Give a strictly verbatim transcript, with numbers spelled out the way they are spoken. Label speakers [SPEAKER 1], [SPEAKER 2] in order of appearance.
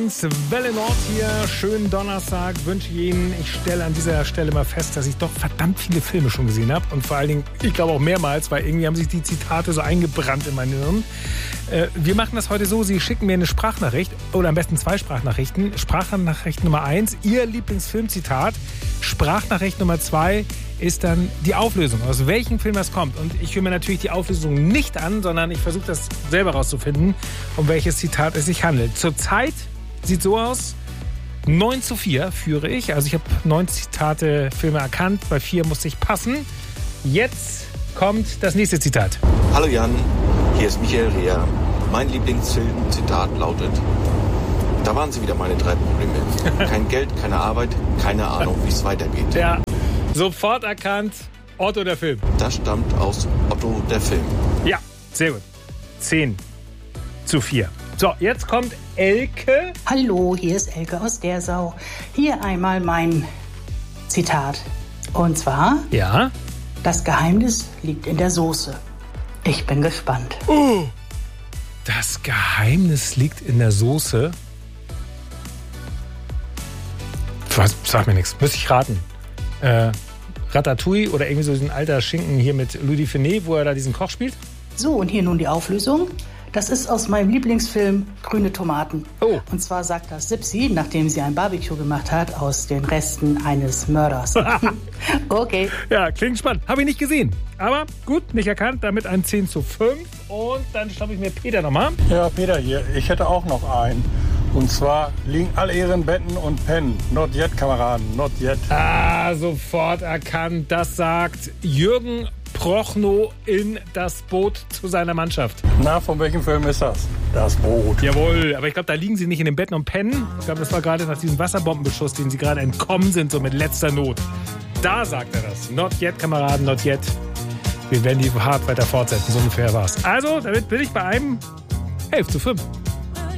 [SPEAKER 1] eins, Welle Nord hier. Schönen Donnerstag wünsche ich Ihnen. Ich stelle an dieser Stelle mal fest, dass ich doch verdammt viele Filme schon gesehen habe. Und vor allen Dingen, ich glaube auch mehrmals, weil irgendwie haben sich die Zitate so eingebrannt in mein Hirn. Äh, wir machen das heute so, Sie schicken mir eine Sprachnachricht oder am besten zwei Sprachnachrichten. Sprachnachricht Nummer eins, Ihr Lieblingsfilmzitat. Sprachnachricht Nummer zwei ist dann die Auflösung, aus welchem Film das kommt. Und ich höre mir natürlich die Auflösung nicht an, sondern ich versuche das selber rauszufinden, um welches Zitat es sich handelt. Zurzeit sieht so aus, neun zu vier führe ich. Also ich habe neun Zitate, Filme erkannt, bei vier musste ich passen. Jetzt kommt das nächste Zitat.
[SPEAKER 2] Hallo Jan, hier ist Michael Reher. Mein Lieblingsfilmzitat lautet: Da waren sie wieder, meine drei Probleme. Kein Geld, keine Arbeit, keine Ahnung, wie es weitergeht.
[SPEAKER 1] Ja, sofort erkannt, Otto der Film.
[SPEAKER 2] Das stammt aus Otto der Film.
[SPEAKER 1] Ja, sehr gut. zehn zu vier. So, jetzt kommt Elke.
[SPEAKER 3] Hallo, hier ist Elke aus Gersau. Hier einmal mein Zitat. Und zwar:
[SPEAKER 1] Ja.
[SPEAKER 3] Das Geheimnis liegt in der Soße. Ich bin gespannt.
[SPEAKER 1] Oh, das Geheimnis liegt in der Soße. Was, sag mir nichts. Müsste ich raten. Äh, Ratatouille oder irgendwie so ein alter Schinken hier mit Louis Finet, wo er da diesen Koch spielt?
[SPEAKER 3] So, und hier nun die Auflösung. Das ist aus meinem Lieblingsfilm Grüne Tomaten.
[SPEAKER 1] Oh.
[SPEAKER 3] Und zwar sagt das Sipsi, nachdem sie ein Barbecue gemacht hat, aus den Resten eines Mörders. Okay.
[SPEAKER 1] Ja, klingt spannend. Habe ich nicht gesehen. Aber gut, nicht erkannt. Damit ein zehn zu fünf. Und dann schnappe ich mir Peter nochmal.
[SPEAKER 4] Ja, Peter hier. Ich hätte auch noch einen. Und zwar liegen alle ihren Betten und pennen. Not yet, Kameraden, not yet.
[SPEAKER 1] Ah, sofort erkannt. Das sagt Jürgen Prochnow in Das Boot zu seiner Mannschaft.
[SPEAKER 4] Na, von welchem Film ist das? Das Boot.
[SPEAKER 1] Jawohl, aber ich glaube, da liegen sie nicht in den Betten und pennen. Ich glaube, das war gerade nach diesem Wasserbombenbeschuss, den sie gerade entkommen sind, so mit letzter Not. Da sagt er das. Not yet, Kameraden, not yet. Wir werden die hart weiter fortsetzen, so ungefähr war's. Also, damit bin ich bei einem elf zu fünf.